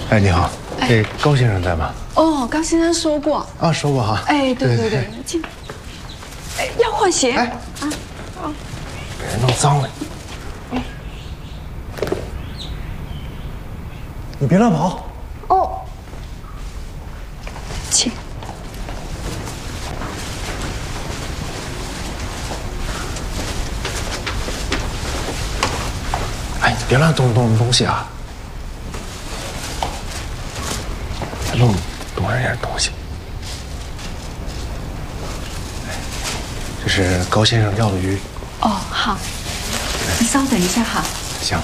哎，你好，高先生在吗？ 哦，高先生说过啊，说过哈。 哎，对，进。哎，要换鞋。哎，好， 给人弄脏了。你别乱跑。 哦，请。 哎，你别乱动东西啊！弄人家东西。这是高先生钓的鱼。 哦，好，你稍等一下哈。 行。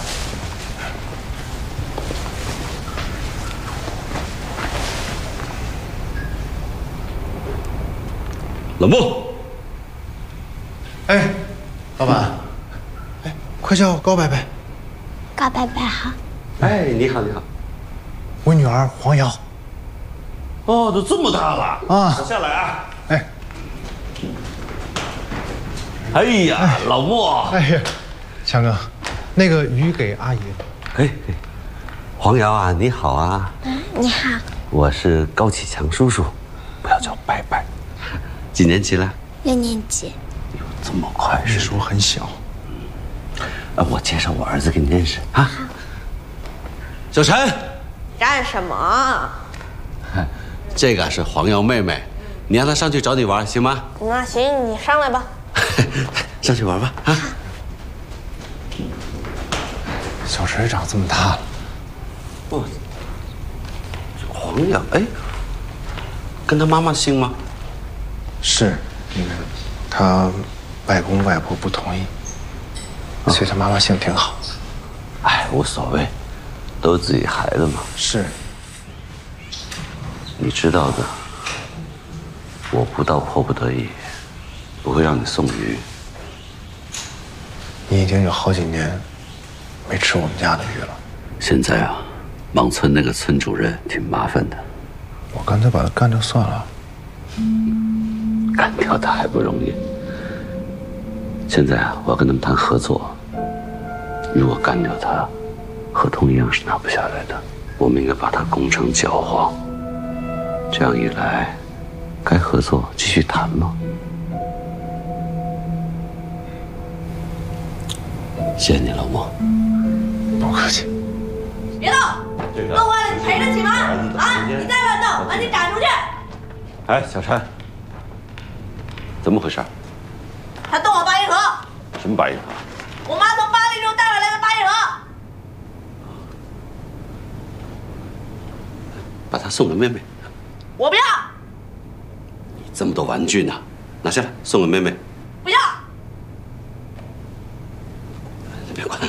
老穆。 哎，老板，哎，快叫高伯伯。 高伯伯好。 哎，你好，你好。 我女儿黄瑶。 哦，都这么大了啊！ 我下来啊。 哎。 哎呀，老穆。 哎呀，强哥，那个鱼给阿姨。 哎，黄瑶啊，你好啊。 你好。 我是高启强叔叔，不要叫伯伯。几年级了 ？6年级。 哟，这么快？ 那时候很小。 我介绍我儿子给你认识啊。小陈。 干什么？ 这个是黄瑶妹妹，你让她上去找你玩行吗？ 那行，你上来吧。 上去玩吧啊！ 小陈长这么大了。 哦，这黄瑶，哎，跟他妈妈姓吗？ 是，他外公外婆不同意，所以他妈妈姓挺好。 哎，无所谓，都是自己孩子嘛。 是。 你知道的，我不到迫不得已，不会让你送鱼。 你已经有好几年没吃我们家的鱼了。 现在啊，忙村那个村主任挺麻烦的。 我干脆把他干掉算了。 干掉他还不容易。现在啊，我要跟他们谈合作。如果干掉他，合同一样是拿不下来的。我们应该把他攻成搅黄。这样一来，该合作继续谈嘛。谢谢你，老莫。 不客气。 别动，弄坏了你赔得起吗？啊！你再乱动，把你赶出去。 哎，小陈，怎么回事？ 他动我八音盒。 什么八音盒？ 我妈从巴黎中带回来的八音盒。 把它送给妹妹。 我不要。 你这么多玩具呢，拿下来送给妹妹。 不要。 别管。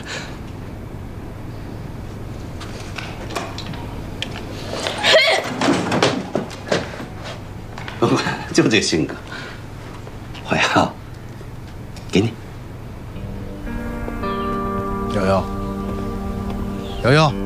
不管，就这性格。黄瑶，给你。 瑶瑶，瑶瑶。